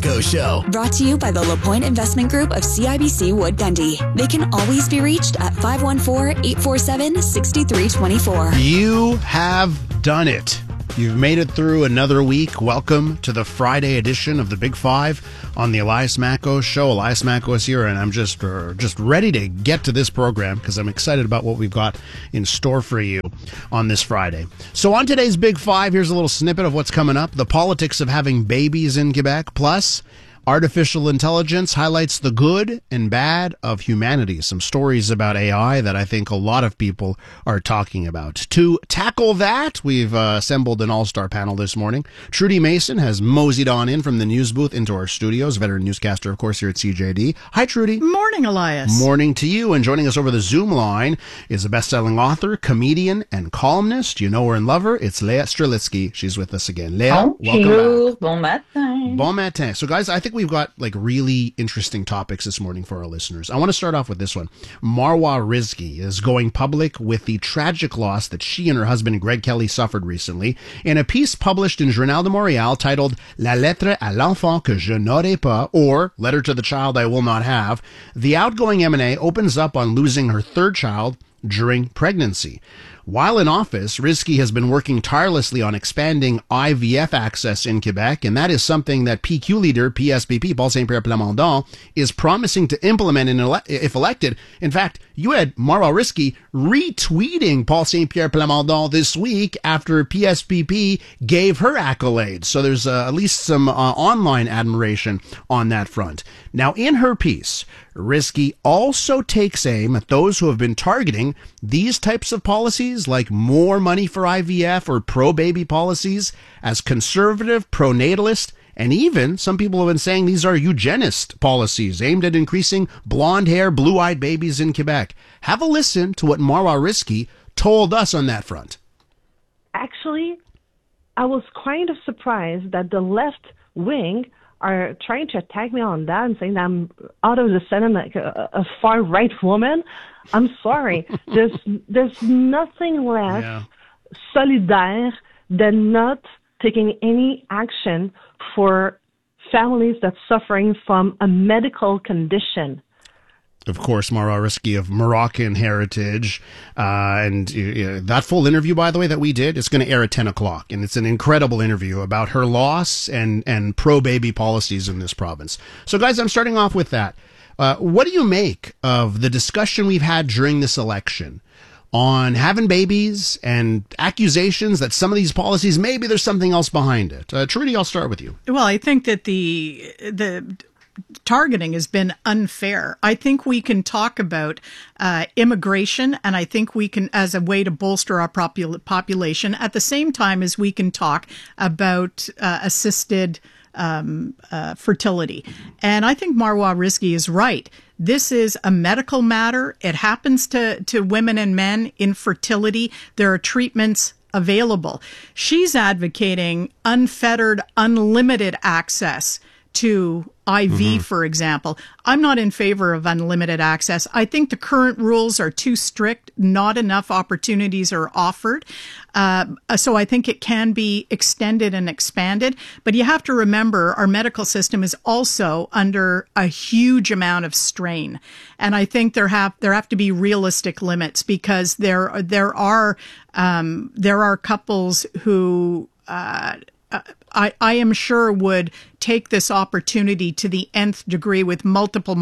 Macco Show. Brought to you by the LaPointe Investment Group of CIBC Wood Gundy. They can always be reached at 514-847-6324. You have done it. You've made it through another week. Welcome to the Friday edition of the Big Five on the Elias Macco Show. Elias Macco is here, and I'm just ready to get to this program because I'm excited about what we've got in store for you on this Friday. So on today's Big Five, here's a little snippet of what's coming up. The politics of having babies in Quebec, plus artificial intelligence highlights the good and bad of humanity. Some stories about AI that I think a lot of people are talking about. To tackle that, we've assembled an all-star panel this morning. Trudy Mason has moseyed on in from the news booth into our studios, veteran newscaster, of course, here at CJD. Hi, Trudy. Morning, Elias. Morning to you. And joining us over the Zoom line is a best-selling author, comedian, and columnist. You know her and love her. It's Leah Strelitzky. She's with us again. Leah, welcome back. Bon matin. Bon matin. So, guys, I think we've got like really interesting topics this morning for our listeners. I want to start off with this one. Marwa Rizki is going public with the tragic loss that she and her husband Greg Kelly suffered recently in a piece published in Journal de Montréal titled La lettre à l'enfant que je n'aurai pas, or Letter to the Child I Will Not Have. The outgoing M&A opens up on losing her third child during pregnancy. While in office, Rizki has been working tirelessly on expanding IVF access in Quebec, and that is something that PQ leader, PSPP, Paul Saint-Pierre Plamondon, is promising to implement if elected. In fact, you had Marwa Rizki retweeting Paul Saint-Pierre Plamondon this week after PSPP gave her accolades. So there's at least some online admiration on that front. Now, in her piece, Rizki also takes aim at those who have been targeting these types of policies, like more money for IVF or pro-baby policies, as conservative, pro-natalist, and even some people have been saying these are eugenist policies aimed at increasing blonde hair, blue-eyed babies in Quebec. Have a listen to what Marwa Rizki told us on that front. Actually, I was kind of surprised that the left wing are trying to attack me on that and saying that I'm out of the sudden like a far-right woman. I'm sorry. There's nothing less solidaire than not taking any action for families that's suffering from a medical condition. Of course, Marwa Rizki of Moroccan heritage. And that full interview, by the way, that we did, it's going to air at 10 o'clock. And it's an incredible interview about her loss and pro-baby policies in this province. So, guys, I'm starting off with that. What do you make of the discussion we've had during this election on having babies and accusations that some of these policies, maybe there's something else behind it? Trudy, I'll start with you. Well, I think that the targeting has been unfair. I think we can talk about immigration, and I think we can, as a way to bolster our population, at the same time as we can talk about assisted fertility. And I think Marwa Rizki is right. This is a medical matter. It happens to women and men. Infertility. There are treatments available. She's advocating unfettered, unlimited access to IV, for example. I'm not in favor of unlimited access. I think the current rules are too strict. Not enough opportunities are offered. So I think it can be extended and expanded. But you have to remember our medical system is also under a huge amount of strain. And I think there have to be realistic limits because there are couples who I am sure would take this opportunity to the nth degree with multiple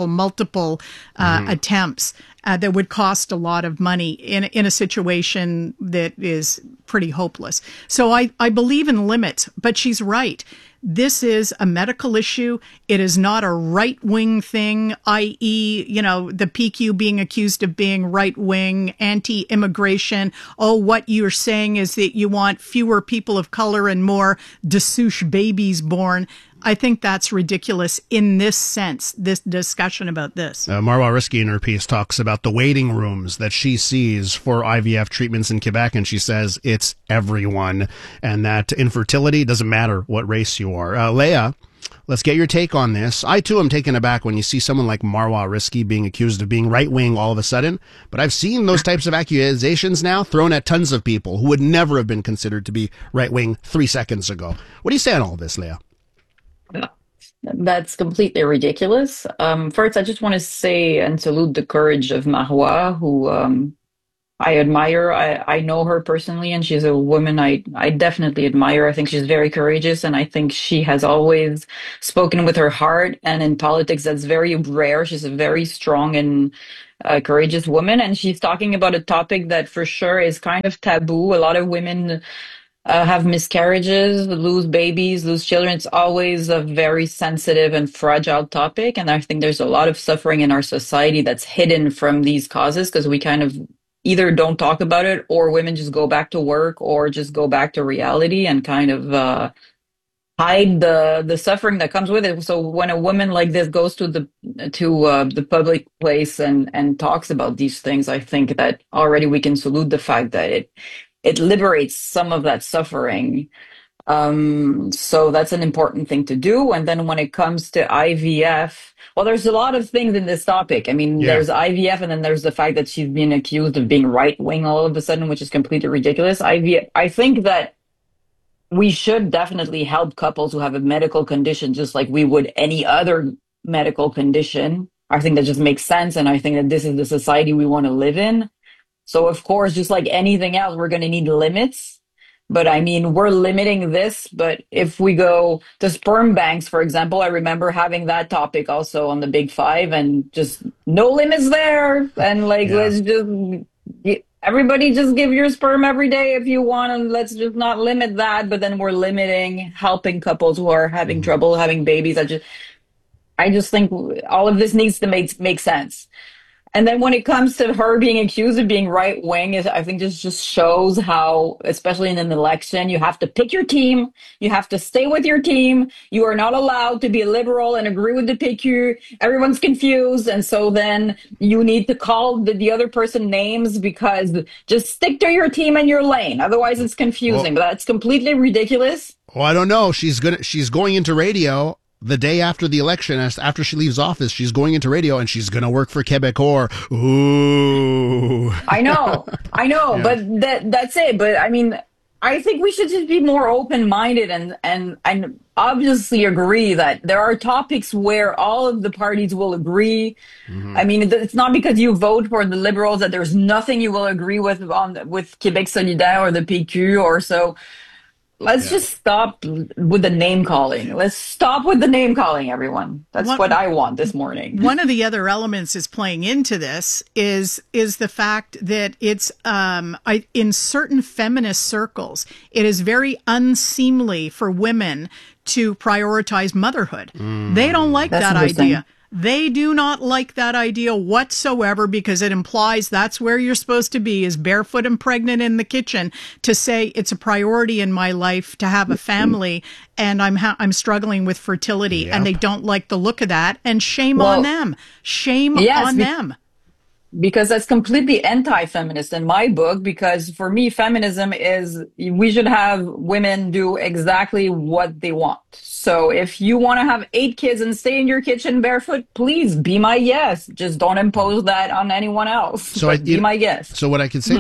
attempts that would cost a lot of money in a situation that is pretty hopeless. So I believe in limits, but she's right. This is a medical issue. It is not a right-wing thing, i.e., the PQ being accused of being right-wing, anti-immigration. Oh, what you're saying is that you want fewer people of color and more dessouche babies born. I think that's ridiculous in this sense, this discussion about this. Marwa Rizki in her piece talks about the waiting rooms that she sees for IVF treatments in Quebec, and she says it's everyone, and that infertility doesn't matter what race you are. Leah, let's get your take on this. I, too, am taken aback when you see someone like Marwa Rizki being accused of being right-wing all of a sudden, but I've seen those types of accusations now thrown at tons of people who would never have been considered to be right-wing 3 seconds ago. What do you say on all of this, Leah? That's completely ridiculous. First, I just want to say and salute the courage of Marwa, who I admire. I know her personally, and she's a woman I definitely admire. I think she's very courageous, and I think she has always spoken with her heart. And in politics, that's very rare. She's a very strong and courageous woman, and she's talking about a topic that for sure is kind of taboo. A lot of women have miscarriages, lose babies, lose children. It's always a very sensitive and fragile topic. And I think there's a lot of suffering in our society that's hidden from these causes because we kind of either don't talk about it or women just go back to work or just go back to reality and kind of hide the suffering that comes with it. So when a woman like this goes to the public place and talks about these things, I think that already we can salute the fact that it liberates some of that suffering. So that's an important thing to do. And then when it comes to IVF, well, there's a lot of things in this topic. I mean, there's IVF, and then there's the fact that she's been accused of being right wing all of a sudden, which is completely ridiculous. IVF, I think that we should definitely help couples who have a medical condition, just like we would any other medical condition. I think that just makes sense. And I think that this is the society we want to live in. So, of course, just like anything else, we're going to need limits. But I mean, we're limiting this. But if we go to sperm banks, for example, I remember having that topic also on the Big Five and just no limits there. And like, let's just, everybody just give your sperm every day if you want. And let's just not limit that. But then we're limiting helping couples who are having trouble having babies. I just think all of this needs to make sense. And then when it comes to her being accused of being right wing, I think this just shows how, especially in an election, you have to pick your team. You have to stay with your team. You are not allowed to be liberal and agree with the PQ. Everyone's confused. And so then you need to call the other person names because just stick to your team and your lane. Otherwise, it's confusing. But that's completely ridiculous. Well, I don't know. She's going into radio. The day after the election, after she leaves office, she's going into radio and she's going to work for Quebecor. Ooh. I know, yeah. But that's it. But I mean, I think we should just be more open-minded and obviously agree that there are topics where all of the parties will agree. Mm-hmm. I mean, it's not because you vote for the Liberals that there's nothing you will agree with with Québec Solidaire or the PQ or so. Let's just stop with the name calling. Let's stop with the name calling, everyone. That's what I want this morning. One of the other elements is playing into this is the fact that it's in certain feminist circles, it is very unseemly for women to prioritize motherhood. They don't like that idea. They do not like that idea whatsoever because it implies that's where you're supposed to be, is barefoot and pregnant in the kitchen, to say it's a priority in my life to have a family and I'm struggling with fertility. And they don't like the look of that. And shame on them. Shame on them. Because that's completely anti-feminist in my book, because for me, feminism is we should have women do exactly what they want. So if you want to have 8 kids and stay in your kitchen barefoot, please be my yes. Just don't impose that on anyone else. So be my guest. So what I could say,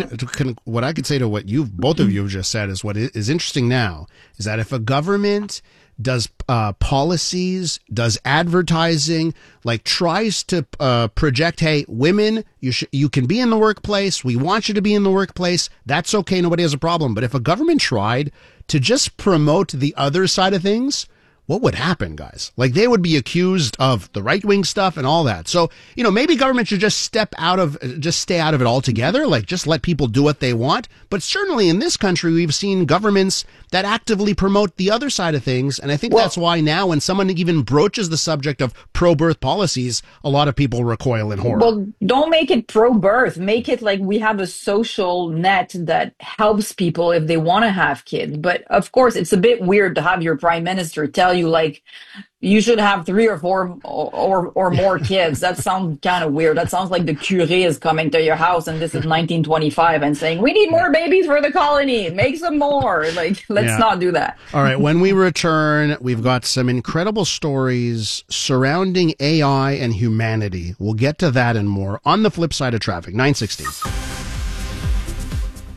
to what both of you have just said is what is interesting now is that if a government does policies, does advertising, like tries to project, hey, women, you can be in the workplace. We want you to be in the workplace. That's okay. Nobody has a problem. But if a government tried to just promote the other side of things, what would happen, guys? Like, they would be accused of the right-wing stuff and all that. So, maybe government should just stay out of it altogether. Like, just let people do what they want. But certainly in this country, we've seen governments that actively promote the other side of things. And I think that's why now when someone even broaches the subject of pro-birth policies, a lot of people recoil in horror. Well, don't make it pro-birth. Make it like we have a social net that helps people if they want to have kids. But of course, it's a bit weird to have your prime minister tell you, like, you should have 3 or 4 or more kids. That sounds kind of weird. That sounds like the curé is coming to your house and this is 1925 and saying, we need more babies for the colony. Make some more. Like, let's not do that. All right. When we return, we've got some incredible stories surrounding AI and humanity. We'll get to that and more on the flip side of traffic. 9:16.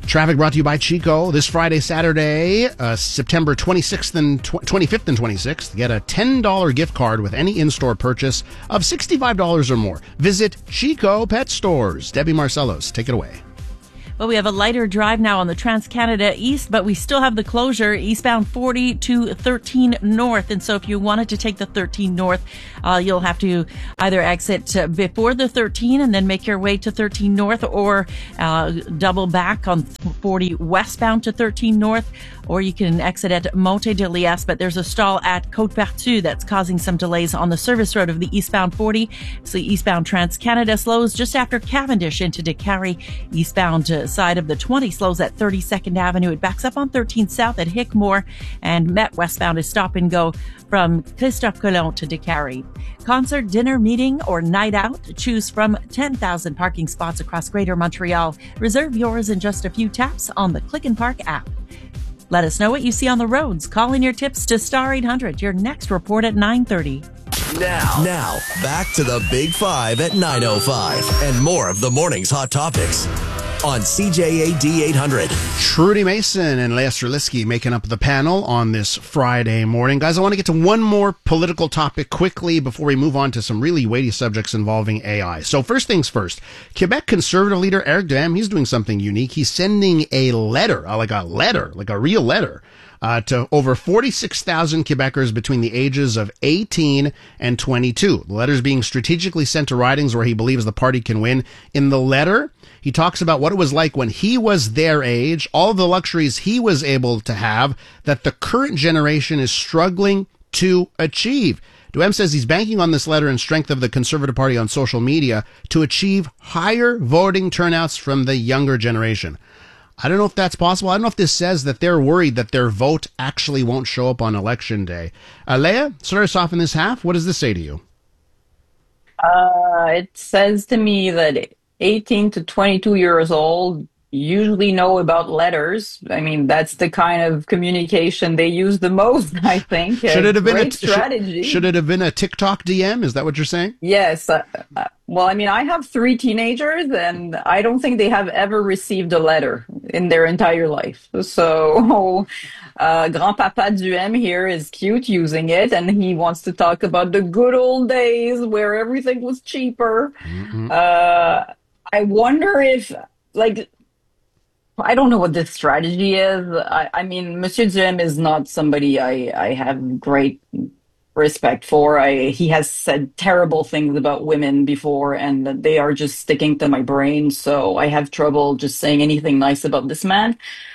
Traffic brought to you by Chico. This Friday, Saturday, September 26th and 25th and 26th, get a $10 gift card with any in-store purchase of $65 or more. Visit Chico Pet Stores. Debbie Marcellos, take it away. Well, we have a lighter drive now on the Trans-Canada East, but we still have the closure eastbound 40 to 13 North. And so if you wanted to take the 13 North, you'll have to either exit before the 13 and then make your way to 13 North, or double back on 40 westbound to 13 North, or you can exit at Monte de Liesse, but there's a stall at Côte-Pertue that's causing some delays on the service road of the eastbound 40. So the eastbound Trans-Canada slows just after Cavendish into Décarie. Eastbound side of the 20 slows at 32nd Avenue. It backs up on 13 South at Hickmore, and Met westbound is stop and go from Christophe Colomb to Décarie. Concert, dinner, meeting, or night out, choose from 10,000 parking spots across Greater Montreal. Reserve yours in just a few taps on the Click and Park app. Let us know what you see on the roads. Call in your tips to Star 800. Your next report at 9:30. Now, back to the Big Five at 9:05 and more of the morning's hot topics on CJAD 800. Trudy Mason and Leah Streliski making up the panel on this Friday morning. Guys, I want to get to one more political topic quickly before we move on to some really weighty subjects involving AI. So first things first, Quebec Conservative leader Eric Duhem, he's doing something unique. He's sending a letter, like a real letter, to over 46,000 Quebecers between the ages of 18 and 22. The letter is being strategically sent to ridings where he believes the party can win. In the letter, he talks about what it was like when he was their age, all of the luxuries he was able to have that the current generation is struggling to achieve. Duhem says he's banking on this letter and strength of the Conservative Party on social media to achieve higher voting turnouts from the younger generation. I don't know if that's possible. I don't know if this says that they're worried that their vote actually won't show up on election day. Leah, start us off in this half. What does this say to you? It says to me that 18 to 22 years old usually know about letters. I mean, that's the kind of communication they use the most, I think. Should it have been Great strategy. Should it have been a TikTok DM? Is that what you're saying? Yes. Well, I mean, I have 3 teenagers, and I don't think they have ever received a letter in their entire life. So, Grandpapa Duhem here is cute using it, and he wants to talk about the good old days where everything was cheaper. Mm-hmm. I wonder if, I don't know what this strategy is. I mean, Monsieur Duhem is not somebody I have great respect for. He has said terrible things about women before, and they are just sticking to my brain, so I have trouble just saying anything nice about this man.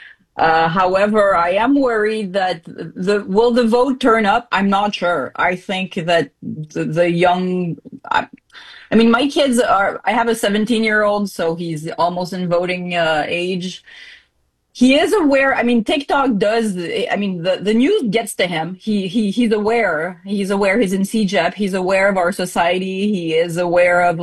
However, I am worried that will the vote turn up? I'm not sure. I think that the young... I mean, my kids I have a 17-year-old, so he's almost in voting age. He is aware. I mean, TikTok does. I mean, the news gets to him. He's aware. He's aware. He's in CEGEP. He's aware of our society. He is aware of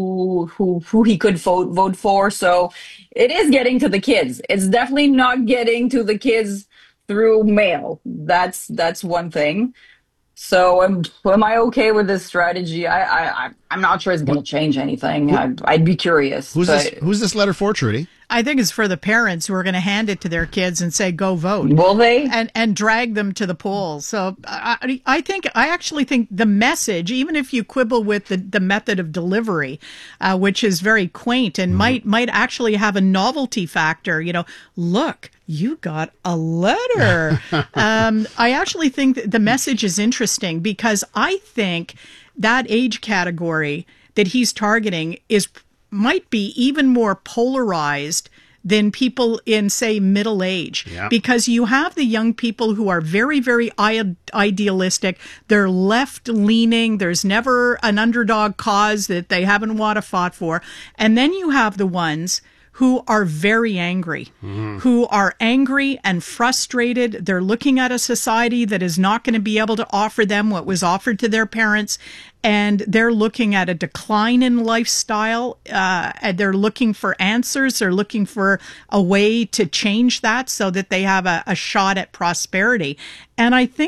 who he could vote for. So it is getting to the kids. It's definitely not getting to the kids through mail. That's one thing. So am I okay with this strategy? I'm not sure it's going to change anything. I'd be curious. Who's this letter for, Trudy? I think it's for the parents who are going to hand it to their kids and say, go vote. Will they? And drag them to the polls. So I actually think the message, even if you quibble with the method of delivery, which is very quaint and might actually have a novelty factor, look, you got a letter. I actually think that the message is interesting because I think that age category that he's targeting might be even more polarized than people in, say, middle age. Yeah. Because you have the young people who are very, very idealistic. They're left-leaning. There's never an underdog cause that they haven't fought for. And then you have the ones who are very angry, who are angry and frustrated. They're looking at a society that is not going to be able to offer them what was offered to their parents. And they're looking at a decline in lifestyle. And they're looking for answers. They're looking for a way to change that so that they have a shot at prosperity. And I think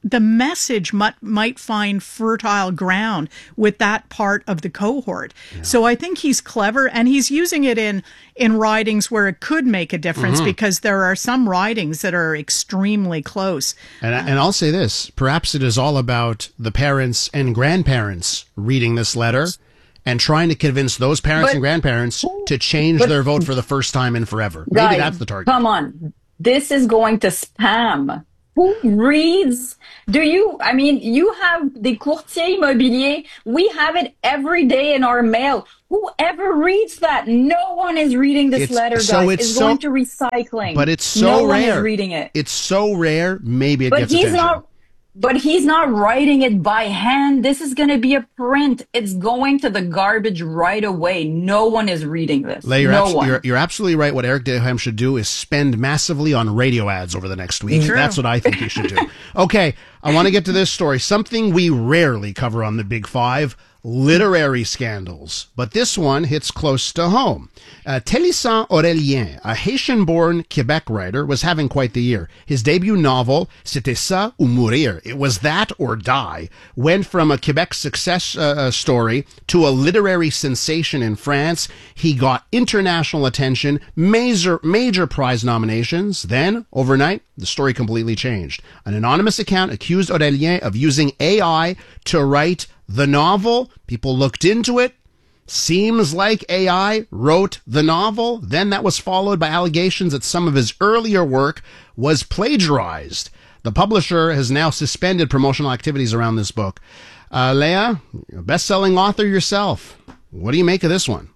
the message might find fertile ground with that part of the cohort. Yeah. So I think he's clever, and he's using it in ridings where it could make a difference, because there are some ridings that are extremely close. And I'll say this, perhaps it is all about the parents and grandparents reading this letter and trying to convince those parents and grandparents to change their vote for the first time in forever. Maybe Guys, that's the target. Come on. This is going to spam. Who reads? You have the courtier immobilier. We have it every day in our mail. Whoever reads that? No one is reading this letter, guys. It's going to recycling. But it's so no rare. No one is reading it. It's so rare, maybe it gets attention. But he's not writing it by hand. This is going to be a print. It's going to the garbage right away. No one is reading this. You're absolutely right. What Eric Duhem should do is spend massively on radio ads over the next week. True. That's what I think he should do. Okay, I want to get to this story. Something we rarely cover on the Big Five. Literary scandals, but this one hits close to home. Télissant Aurélien, a Haitian-born Quebec writer, was having quite the year. His debut novel, C'était ça ou mourir, it was that or die, went from a Quebec success story to a literary sensation in France. He got international attention, major prize nominations. Then, overnight, the story completely changed. An anonymous account accused Aurélien of using AI to write the novel. People looked into it. Seems like AI wrote the novel. Then that was followed by allegations that some of his earlier work was plagiarized. The publisher has now suspended promotional activities around this book. Leah, best-selling author yourself. What do you make of this one?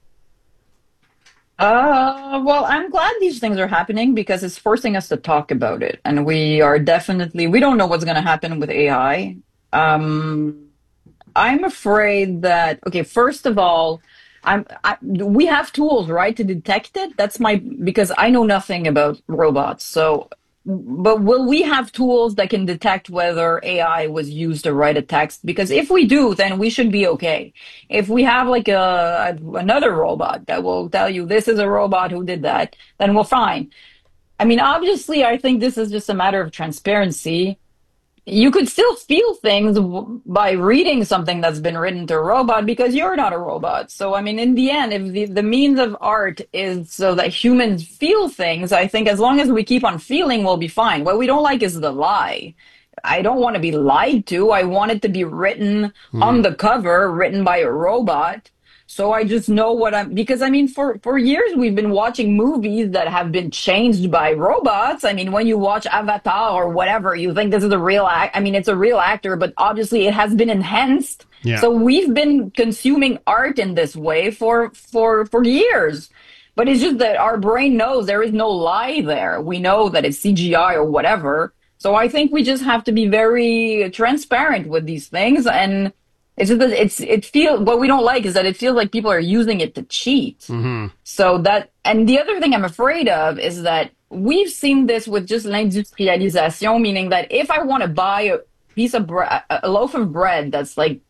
Well, I'm glad these things are happening because it's forcing us to talk about it. And we don't know what's going to happen with AI. I'm afraid that, okay, first of all, we have tools, right, to detect it. Because I know nothing about robots. So, but will we have tools that can detect whether AI was used to write a text? Because if we do, then we should be okay. If we have like another robot that will tell you this is a robot who did that, then we're fine. I mean, obviously, I think this is just a matter of transparency. You could still feel things by reading something that's been written to a robot because you're not a robot. So, I mean, in the end, if the means of art is so that humans feel things, I think as long as we keep on feeling, we'll be fine. What we don't like is the lie. I don't want to be lied to. I want it to be written on the cover, written by a robot. So I just know because I mean, for years we've been watching movies that have been changed by robots. I mean, when you watch Avatar or whatever, you think this is a real it's a real actor, but obviously it has been enhanced. Yeah. So we've been consuming art in this way for years. But it's just that our brain knows there is no lie there. We know that it's CGI or whatever. So I think we just have to be very transparent with these things. And it's just that what we don't like is that it feels like people are using it to cheat. Mm-hmm. So and the other thing I'm afraid of is that we've seen this with just l'industrialisation, meaning that if I want to buy a piece of a loaf of bread that's like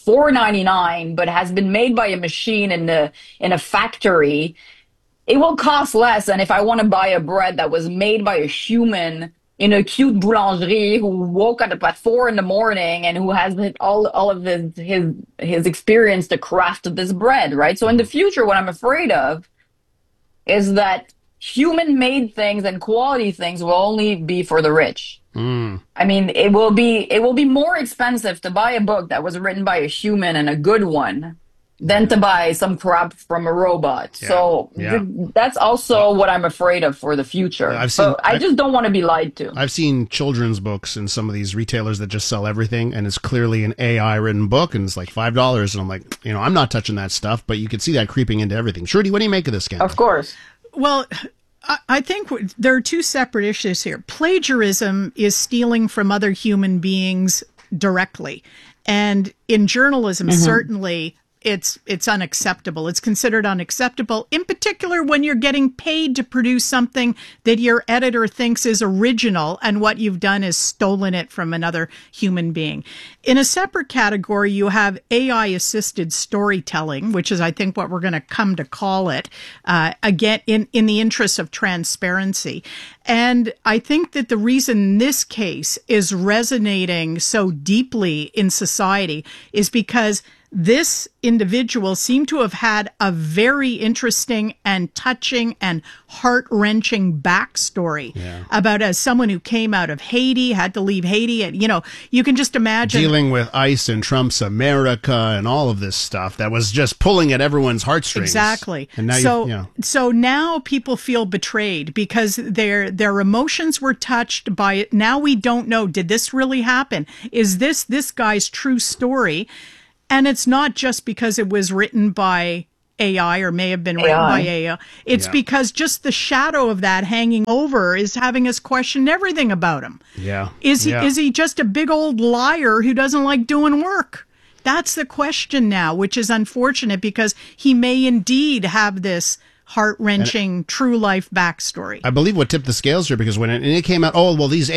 $4.99, but has been made by a machine in a factory, it will cost less than if I want to buy a bread that was made by a human in a cute boulangerie who woke up at 4 a.m. and who has all of his experience to craft this bread, right? So in the future, what I'm afraid of is that human-made things and quality things will only be for the rich. I mean, it will be more expensive to buy a book that was written by a human and a good one than to buy some crap from a robot. Yeah, so that's also what I'm afraid of for the future. I just don't want to be lied to. I've seen children's books in some of these retailers that just sell everything, and it's clearly an AI written book, and it's like $5, and I'm like, I'm not touching that stuff, but you can see that creeping into everything. Shruti, what do you make of this scandal? Of course. Well, I think there are two separate issues here. Plagiarism is stealing from other human beings directly. And in journalism, certainly, it's unacceptable. It's considered unacceptable, in particular when you're getting paid to produce something that your editor thinks is original and what you've done is stolen it from another human being. In a separate category, you have AI-assisted storytelling, which is, I think, what we're going to come to call it, again, in the interest of transparency. And I think that the reason this case is resonating so deeply in society is because this individual seemed to have had a very interesting and touching and heart-wrenching backstory about as someone who came out of Haiti, had to leave Haiti, and, you can just imagine dealing with ICE and Trump's America and all of this stuff that was just pulling at everyone's heartstrings. Exactly. And now so now people feel betrayed because their emotions were touched by it. Now we don't know, did this really happen? Is this guy's true story? And it's not just because it was written by AI or may have been written by AI. It's because just the shadow of that hanging over is having us question everything about him. Yeah. Is he just a big old liar who doesn't like doing work? That's the question now, which is unfortunate because he may indeed have this heart-wrenching, true life backstory. I believe what tipped the scales here, because when it came out, these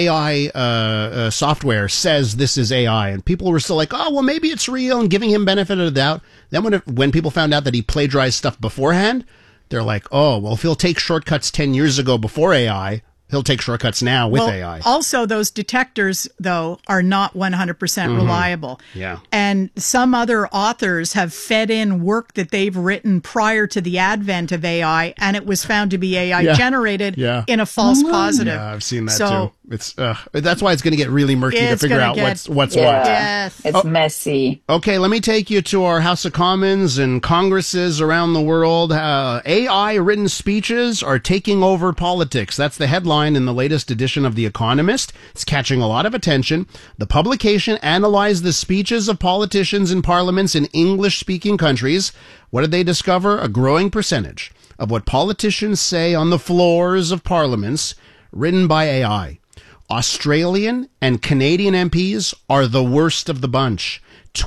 AI software says this is AI, and people were still like, maybe it's real, and giving him benefit of the doubt. Then when people found out that he plagiarized stuff beforehand, they're like, if he'll take shortcuts 10 years ago before AI, he'll take shortcuts now with AI. Also, those detectors, though, are not 100% reliable. Yeah. And some other authors have fed in work that they've written prior to the advent of AI, and it was found to be AI generated in a false positive. Yeah, I've seen that too. It's that's why it's going to get really murky to figure out what's what. Yes. It's messy. Okay, let me take you to our House of Commons and Congresses around the world. AI-written speeches are taking over politics. That's the headline in the latest edition of The Economist. It's catching a lot of attention. The publication analyzed the speeches of politicians in parliaments in English-speaking countries. What did they discover? A growing percentage of what politicians say on the floors of parliaments written by AI. Australian and Canadian MPs are the worst of the bunch.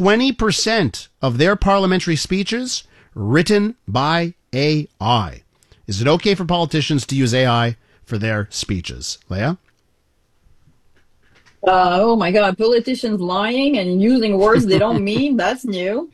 20% of their parliamentary speeches written by AI. Is it okay for politicians to use AI for their speeches? Leah? Oh my God, politicians lying and using words they don't mean, that's new.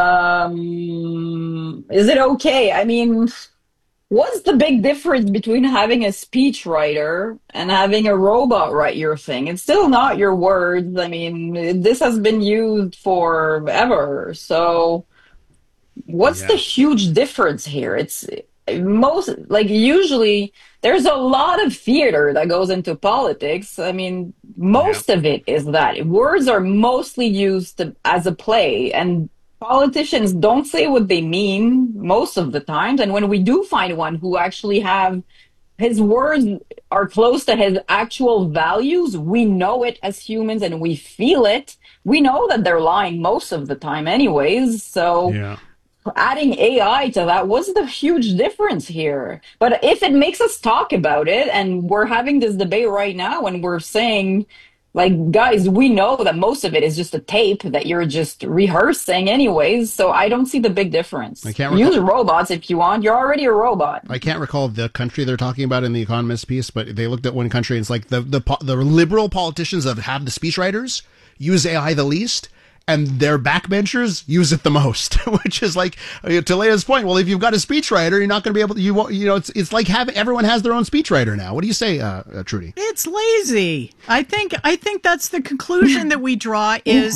Is it okay? I mean, what's the big difference between having a speechwriter and having a robot write your thing? It's still not your words. I mean, this has been used forever. So what's the huge difference here? It's usually there's a lot of theater that goes into politics. I mean, most of it is that words are mostly used as a play, and politicians don't say what they mean most of the times. And when we do find one who actually have his words are close to his actual values, we know it as humans and we feel it. We know that they're lying most of the time anyways. So adding AI to that was the huge difference here. But if it makes us talk about it, and we're having this debate right now and we're saying, like, guys, we know that most of it is just a tape that you're just rehearsing anyways, so I don't see the big difference. Use robots if you want. You're already a robot. I can't recall the country they're talking about in the Economist piece, but they looked at one country and it's like the liberal politicians that have the speechwriters use AI the least, and their backbenchers use it the most, which is like, to Leia's point, well, if you've got a speechwriter, you're not going to be able to, it's like everyone has their own speechwriter now. What do you say, Trudy? It's lazy. I think that's the conclusion that we draw is,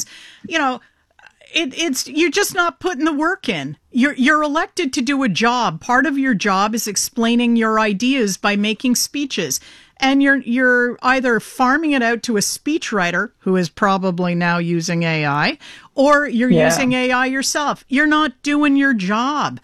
it's you're just not putting the work in. You're elected to do a job. Part of your job is explaining your ideas by making speeches. And you're either farming it out to a speechwriter who is probably now using AI, or you're using AI yourself. You're not doing your job.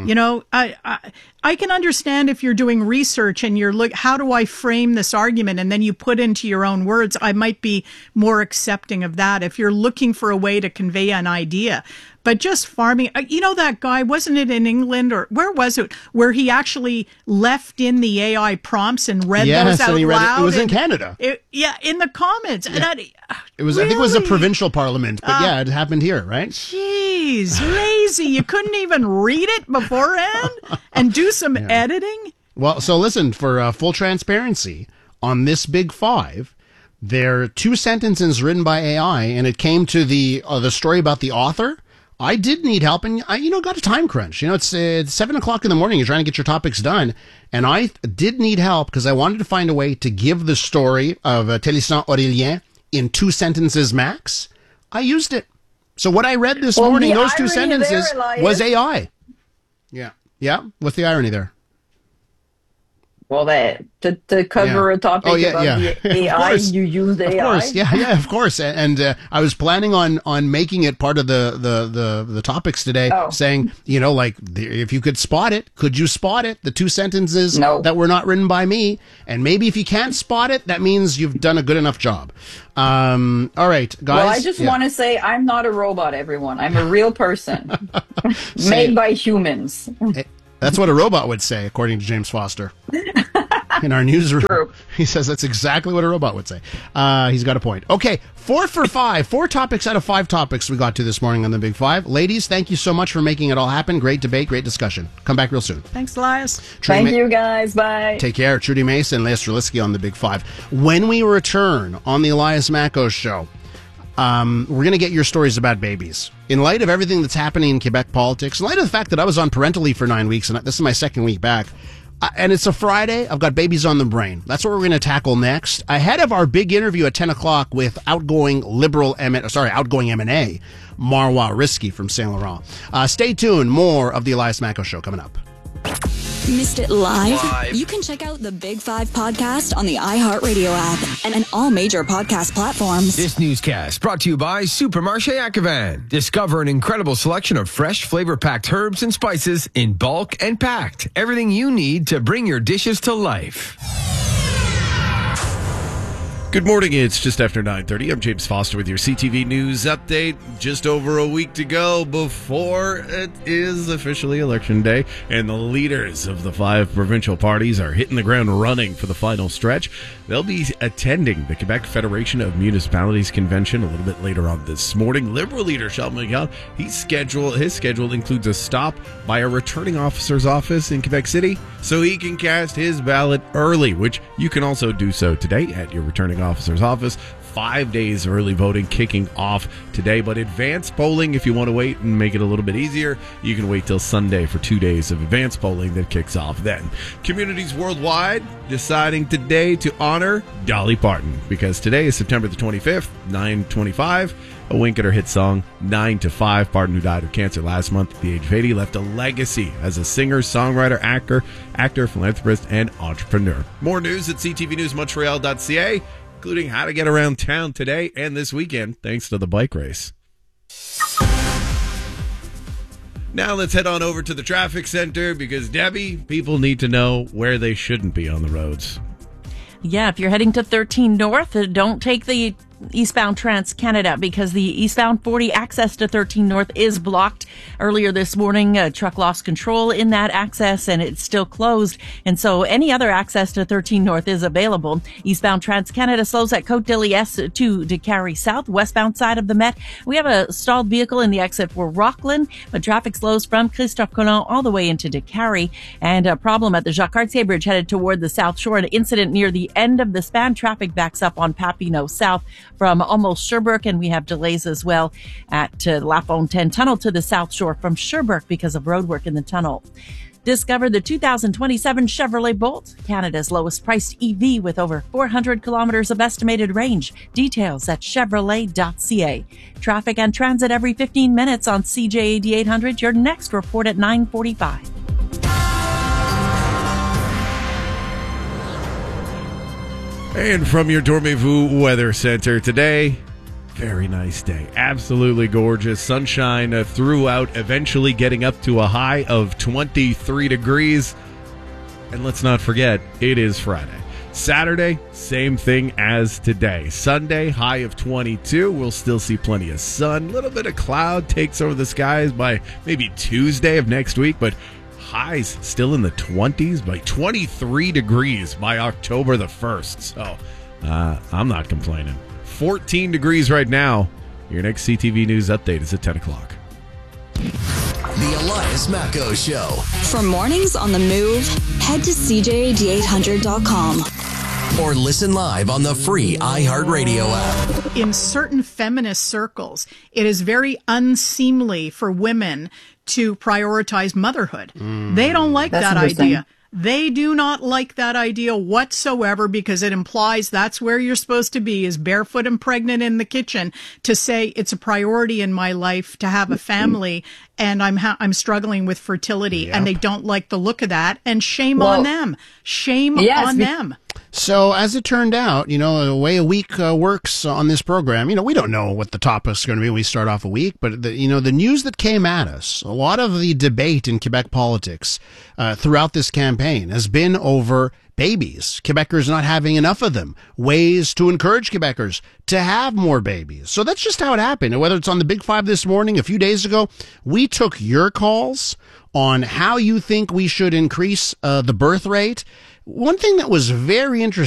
I can understand if you're doing research and you're how do I frame this argument? And then you put into your own words. I might be more accepting of that if you're looking for a way to convey an idea. But just farming, that guy, wasn't it in England or where was it, where he actually left in the AI prompts and read those out loud? It was in Canada. In the comments. Yeah. It was, really? I think it was a provincial parliament, but it happened here, right? Jeez, lazy. You couldn't even read it beforehand and do some editing? Well, so listen, for full transparency, on this Big Five, there are 2 sentences written by AI, and it came to the story about the author. I did need help, and I, got a time crunch. It's 7 o'clock in the morning. You're trying to get your topics done, and I did need help because I wanted to find a way to give the story of Téléstin Aurélien in 2 sentences max. I used it. So what I read this morning, those 2 sentences, was AI. Yeah. What's the irony there? Well, to cover a topic about the AI, you use AI. Of course, of course. And I was planning on making it part of the topics today, saying, if you could spot it, could you spot it? The 2 sentences that were not written by me. And maybe if you can't spot it, that means you've done a good enough job. All right, guys. Well, I just want to say I'm not a robot, everyone. I'm a real person made by humans. That's what a robot would say, according to James Foster. In our newsroom. True. He says that's exactly what a robot would say. He's got a point. Okay, 4 for 5. 4 topics out of 5 topics we got to this morning on the Big Five. Ladies, thank you so much for making it all happen. Great debate, great discussion. Come back real soon. Thanks, Elias. Thank you, guys. Bye. Take care. Trudy Mason, Leah Strelitzky on the Big Five. When we return on the Elias Macko Show, we're going to get your stories about babies. In light of everything that's happening in Quebec politics, in light of the fact that I was on parental leave for 9 weeks, and this is my 2nd week back, and it's a Friday, I've got babies on the brain. That's what we're going to tackle next. Ahead of our big interview at 10 o'clock with outgoing MNA, Marois Risky from Saint Laurent. Stay tuned. More of the Elias Macko Show coming up. Missed it live? You can check out the Big Five podcast on the iHeartRadio app and all major podcast platforms. This newscast brought to you by Supermarché Accavan. Discover an incredible selection of fresh, flavor-packed herbs and spices in bulk and packed. Everything you need to bring your dishes to life. Good morning. It's just after 9:30. I'm James Foster with your CTV News update. Just over a week to go before it is officially Election Day, and the leaders of the 5 provincial parties are hitting the ground running for the final stretch. They'll be attending the Quebec Federation of Municipalities Convention a little bit later on this morning. Liberal leader Charles Miguel, his schedule includes a stop by a returning officer's office in Quebec City so he can cast his ballot early, which you can also do so today at your returning officer's office. 5 days early voting kicking off today, but advanced polling, if you want to wait and make it a little bit easier, you can wait till Sunday for 2 days of advanced polling that kicks off then. Communities worldwide deciding today to honor Dolly Parton, because today is September the 25th, 9/25. A wink at her hit song 9 to 5. Parton, who died of cancer last month at the age of 80, left a legacy as a singer, songwriter, actor, philanthropist, and entrepreneur. More news at ctvnewsmontreal.ca, including how to get around town today and this weekend, thanks to the bike race. Now let's head on over to the traffic center, because, Debbie, people need to know where they shouldn't be on the roads. Yeah, if you're heading to 13 North, don't take the eastbound Trans-Canada, because the eastbound 40 access to 13 North is blocked. Earlier this morning, a truck lost control in that access and it's still closed. And so any other access to 13 North is available. Eastbound Trans-Canada slows at Côte de Liesse to Décarie South, westbound side of the Met. We have a stalled vehicle in the exit for Rockland, but traffic slows from Christophe Colomb all the way into Décarie. And a problem at the Jacques Cartier Bridge headed toward the South Shore. An incident near the end of the span. Traffic backs up on Papineau South from almost Sherbrooke, and we have delays as well at La Fontaine Tunnel to the South Shore from Sherbrooke because of roadwork in the tunnel. Discover the 2027 Chevrolet Bolt, Canada's lowest priced EV with over 400 kilometers of estimated range. Details at Chevrolet.ca. Traffic and transit every 15 minutes on CJAD 800. Your next report at 9:45. And from your Dormez-vous Weather Center today, very nice day. Absolutely gorgeous. Sunshine throughout, eventually getting up to a high of 23 degrees. And let's not forget, it is Friday. Saturday, same thing as today. Sunday, high of 22. We'll still see plenty of sun. A little bit of cloud takes over the skies by maybe Tuesday of next week, but highs still in the 20s by 23 degrees by October the 1st. So I'm not complaining. 14 degrees right now. Your next CTV News update is at 10 o'clock. The Elias Macko Show. For mornings on the move, head to CJAD800.com. or listen live on the free iHeartRadio app. In certain feminist circles, it is very unseemly for women to prioritize motherhood. They don't like That's that interesting. idea. They do not like that idea whatsoever because it implies that's where you're supposed to be, is barefoot and pregnant in the kitchen, to say it's a priority in my life to have a family and I'm struggling with fertility. Yep. And they don't like the look of that. And shame on them. Shame on them. So as it turned out, the way a week works on this program, we don't know what the topic's going to be when we start off a week, but the news that came at us, a lot of the debate in Quebec politics throughout this campaign has been over babies, Quebecers not having enough of them, ways to encourage Quebecers to have more babies. So that's just how it happened. And whether it's on the Big Five this morning, a few days ago, we took your calls on how you think we should increase the birth rate. One thing that was very interesting